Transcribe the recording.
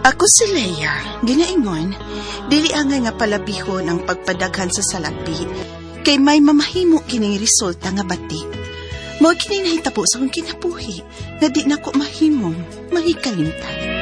Ako si Leia, ginaingon, dili angay nga palabihon ang pagpadaghan sa salapi, kay may mamahimo kining resulta nga bati. Mao kini nahitabo sa akong kinabuhi, nga di na ko mahimong mahikalimtan.